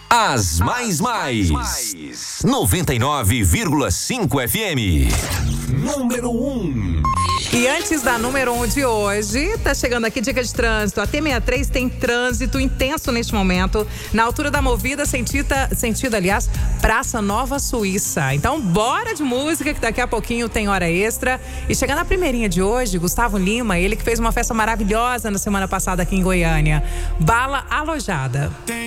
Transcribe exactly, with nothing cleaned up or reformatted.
As Mais Mais. noventa e nove vírgula cinco F M. Número um. E antes da número um de hoje, tá chegando aqui dica de trânsito. A T sessenta e três tem trânsito intenso neste momento, na altura da Movida, sentida, sentido, aliás, Praça Nova Suíça. Então, bora de música, que daqui a pouquinho tem hora extra. E chegando a primeirinha de hoje, Gustavo Lima, ele que fez uma festa maravilhosa na semana passada aqui em Goiânia. Bala Alojada.